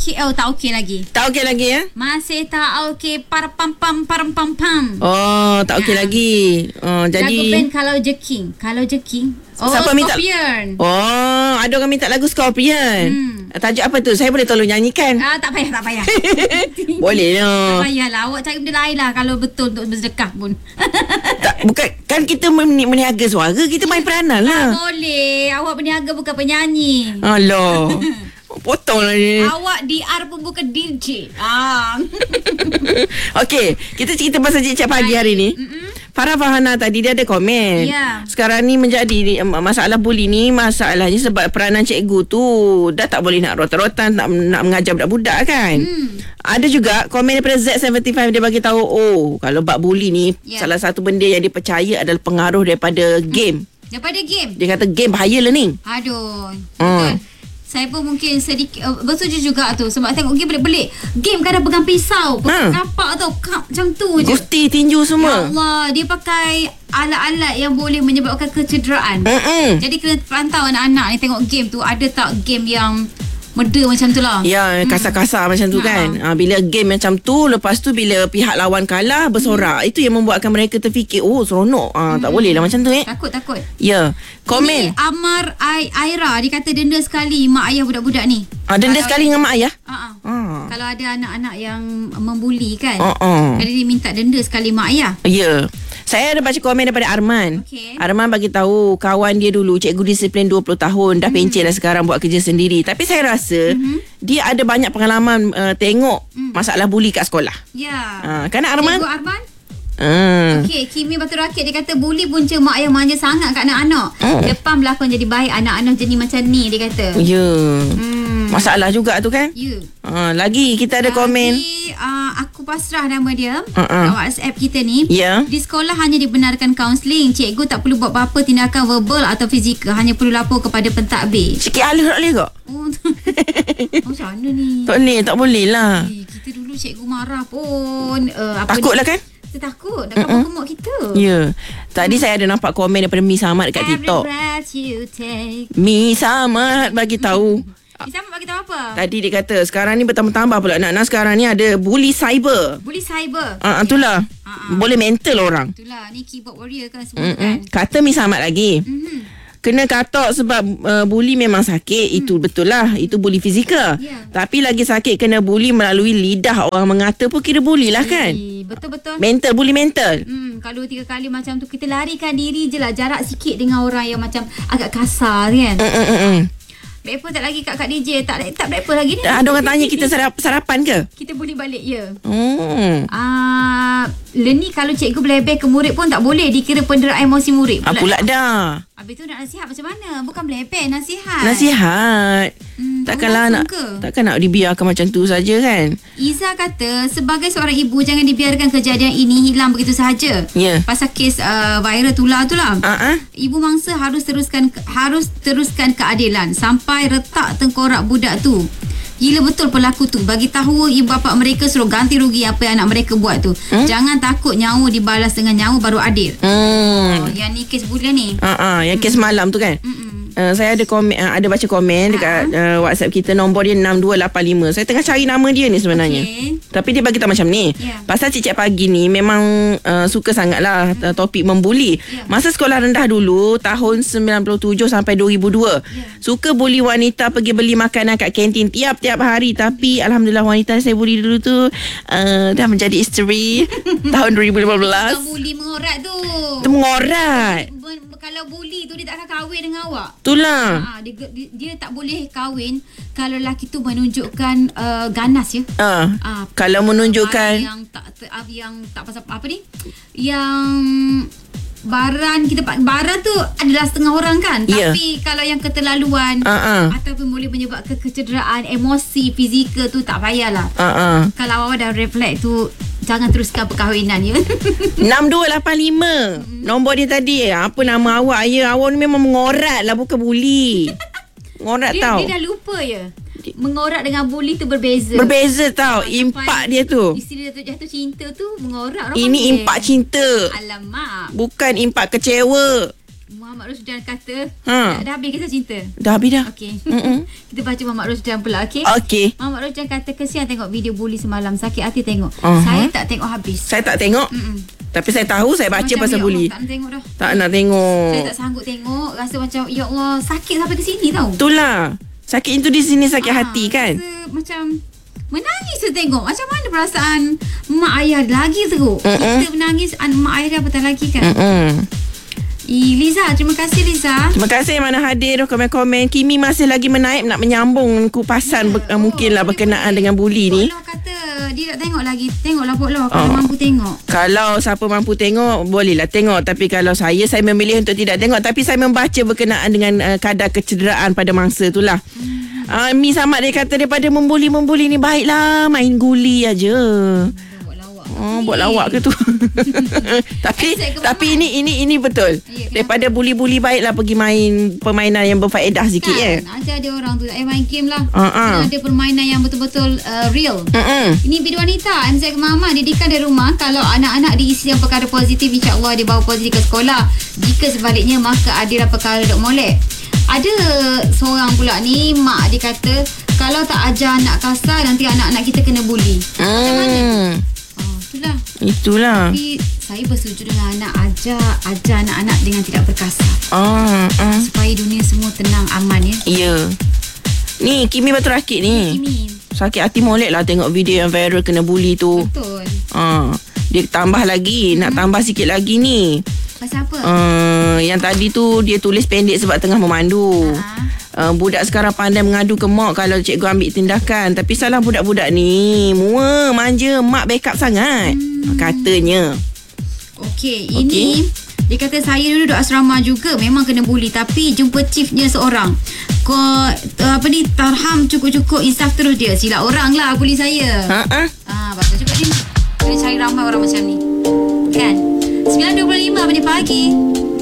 tak okey lagi. Tak okey lagi ya? Masih tak okey. Pam. Oh, tak okey lagi. Jadi lagu band Kalau Jeking. siapa minta? Scorpion. Oh, ada orang minta lagu Scorpion. Tajuk apa tu? Saya boleh tolong nyanyikan. Tak payah. Boleh lah. Tak payahlah. Awak cari benda lain lah kalau betul untuk bersedekah pun. Bukan, kan kita meniaga suara, kita main peranan lah. Tak boleh. Awak berniaga bukan penyanyi. Allah. Potonglah ni. Awak DR pun bukan DJ. Okey, kita cerita pasal Cik pagi hari ni. Farah Fahana tadi dia ada komen. Ya. Sekarang ni menjadi masalah buli ni, masalahnya sebab peranan cikgu tu dah tak boleh nak rotan-rotan, nak mengajar budak-budak kan. Ada juga komen daripada Z75, dia bagi tahu kalau bab buli ni salah satu benda yang dia percaya adalah pengaruh daripada game. Daripada game. Dia kata game bahaya learning. Aduh. Betul. Saya pun mungkin sedikit bersetuju juga tu. Sebab tengok game belik-belik. Game kadang pegang pisau, pegang kapak tau, macam tu je. Gusti, tinju semua. Ya Allah, dia pakai alat-alat yang boleh menyebabkan kecederaan. Jadi kena pantau anak-anak ni tengok game tu. Ada tak game yang meda macam tu lah. Ya, kasar-kasar macam tu kan. Bila game macam tu, lepas tu bila pihak lawan kalah bersorak, itu yang membuatkan mereka terfikir, seronok. Tak boleh lah macam tu Takut. Ya. Komen. Ini Amar Aira, dia kata denda sekali mak ayah budak-budak ni. Denda sekali dengan mak ayah? Kalau ada anak-anak yang membuli kan. Jadi dia minta denda sekali mak ayah. Ya. Saya ada baca komen daripada Arman. Okay. Arman bagi tahu kawan dia dulu cikgu disiplin 20 tahun dah pencen dah sekarang buat kerja sendiri. Tapi saya rasa dia ada banyak pengalaman tengok masalah buli kat sekolah. Ya. Kan Arman? Cikgu Arman? Okey, Kimi Batu Rakit dia kata buli punca mak ayah manja sangat kat anak-anak. Depan berlakon jadi baik, anak-anak jadi macam ni, dia kata. Ya. Masalah juga tu kan? Ya. Lagi kita ada komen. Aku pasrah nama dia kat WhatsApp kita ni. Ya. Di sekolah hanya dibenarkan kaunseling. Cikgu tak perlu buat apa-apa tindakan verbal atau fizikal, hanya perlu lapor kepada pentadbir. Sikit halus tak boleh kak? Macam mana ni? Tak boleh lah. Kita dulu cikgu marah pun takut lah kan? Kita takut dah kemuk kita. Ya. Tadi saya ada nampak komen daripada Mi Samad dekat TikTok. Mi Samad bagi tahu. Sama bagi tahu apa? Tadi dia kata sekarang ni bertambah pula anak-anak sekarang ni ada bully cyber. Itulah. Boleh mental orang. Itulah, ni keyboard warrior kan semua kan. Kata Mi Samad lagi. Kena katok sebab bully memang sakit. Itu betul lah. Itu bully fizikal. Tapi lagi sakit kena bully melalui lidah orang mengata pun kira bully lah kan. Betul-betul. Mental, bully mental. Kalau 3 kali macam tu, kita larikan diri je lah. Jarak sikit dengan orang yang macam agak kasar kan. Breakfast tak lagi kat DJ? Tak breakfast lagi ni. Ada orang tanya kita sarapan ke? Kita boleh balik ya. Ni kalau cikgu belebeh ke murid pun tak boleh. Dikira penderaan emosi murid. Pula dah. Habis tu nak nasihat macam mana? Bukan belebeh, nasihat. Takkanlah takkan nak dibiarkan macam tu saja kan. Iza kata sebagai seorang ibu jangan dibiarkan kejadian ini hilang begitu sahaja. Pasal kes viral tular tu lah. Ibu mangsa harus teruskan keadilan sampai retak tengkorak budak tu. Gila betul pelaku tu. Bagi tahu ibu bapa mereka suruh ganti rugi apa yang anak mereka buat tu. Jangan takut nyawa dibalas dengan nyawa baru adil. Yang ni kes bulan ni. Yang kes malam tu kan. Saya ada komen, ada baca komen dekat WhatsApp kita. Nombor dia 6285. Saya tengah cari nama dia ni sebenarnya. Tapi dia bagi tahu macam ni. Pasal Cik Pagi ni memang suka sangatlah topik membuli. Masa sekolah rendah dulu tahun 97 sampai 2002. Suka buli wanita pergi beli makanan kat kantin tiap-tiap hari. Tapi alhamdulillah wanita saya buli dulu tu dah menjadi isteri tahun 2015. Bukan buli mengorat tu. Itu mengorat. Kalau buli tu dia tak akan kahwin dengan awak. Itulah. Dia tak boleh kahwin kalau lelaki tu menunjukkan ganas ya. Kalau menunjukkan yang tak pasal apa ni? Yang baran tu adalah setengah orang kan. Tapi kalau yang keterlaluan ataupun boleh menyebabkan kecederaan emosi fizikal tu tak payahlah. Kalau awak dah reflect tu jangan teruskan perkahwinan ya. 6285 nombor dia tadi. Apa nama awak ya? Awak ni memang mengorat lah, bukan buli. Mengorat tau. Dia dah lupa ya. Mengorat dengan buli tu berbeza tau. Impak dia tu. Isteri dia jatuh cinta tu mengorat. Ini impak cinta. Alamak. Bukan impak kecewa. Muhammad Rosdan kata dah habis kisah cinta? Dah habis dah. Okey. Kita baca Muhammad Rosdan pula. Okey. Muhammad Rosdan kata kesian tengok video bully semalam. Sakit hati tengok. Saya tak tengok habis. Saya tak tengok. Tapi saya tahu, saya baca pasal bully. Tak nak tengok dah. Tak nak tengok. Saya tak sanggup tengok. Rasa macam ya Allah, sakit sampai ke sini tau. Itulah. Sakit itu di sini, sakit hati kan. Rasa macam menangis tu tengok. Macam mana perasaan mak ayah lagi teruk. Kita menangis, mak ayah dia apatah lagi kan. Liza, terima kasih Liza. Terima kasih mana hadir komen-komen. Kimi masih lagi menaik nak menyambung kupasan mungkinlah berkenaan dengan bully ni. Pok Loh kata dia tak tengok lagi. Tengoklah Pok Loh kalau mampu tengok. Kalau siapa mampu tengok bolehlah tengok. Tapi kalau saya memilih untuk tidak tengok. Tapi saya membaca berkenaan dengan kadar kecederaan pada mangsa itulah. Mi Samad dia kata daripada membuli ni baiklah main guli aja. Buat lawak ke tu? Tapi ini betul. Daripada buli-buli baiklah pergi main permainan yang berfaedah sikit Nanti ada orang tu main game lah. Ada permainan yang betul-betul real. Ini bidu wanita MZ Mama didikan dari rumah. Kalau anak-anak diisi yang perkara positif, insya-Allah dia bawa positif ke sekolah. Jika sebaliknya maka adalah perkara dok molek. Ada seorang pula ni mak dia kata kalau tak ajar anak kasar nanti anak-anak kita kena bully. Macam mana? Itulah. Tapi saya bersetuju dengan ajar anak-anak dengan tidak berkasar. Supaya dunia semua tenang, aman ya. Ya. Ni Kimi Batu Rakit ni. Sakit hati molek lah tengok video yang viral kena bully tu. Betul. Dia tambah lagi, nak tambah sikit lagi ni. Pasal apa? Yang tadi tu dia tulis pendek sebab tengah memandu. Budak sekarang pandai mengadu ke mak kalau cikgu ambil tindakan. Tapi salah budak-budak ni. Mua, manja, mak backup sangat. Katanya. Okey, ini dia kata saya dulu duduk asrama juga memang kena bully. Tapi jumpa chiefnya seorang. Tarham cukup-cukup insaf terus dia. Silap orang lah bully saya. Bagus juga ni. Kena cari ramai orang macam ni. Kan? 9.25 pagi.